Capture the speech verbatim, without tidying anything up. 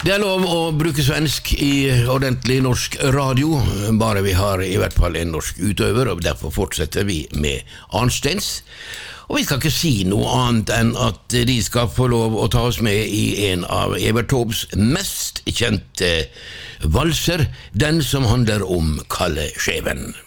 Det er lov å bruke svensk i ordentlig norsk radio, bare vi har i hvert fall en norsk utøver, og derfor fortsetter vi med Arnsteins. Og vi skal ikke si noe annet enn at de skal få lov å ta oss med i en av Evert Taubes mest kjente valser, den som handler om Kalle Skjeven.